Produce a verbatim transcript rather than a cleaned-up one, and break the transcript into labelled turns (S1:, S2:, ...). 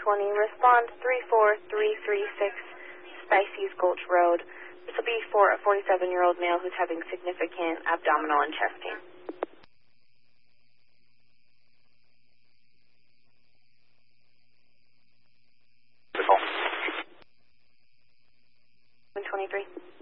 S1: twenty, respond three four three three six Spices Gulch Road. This will be for a forty-seven-year-old male who's having significant abdominal and chest pain. one twenty-three.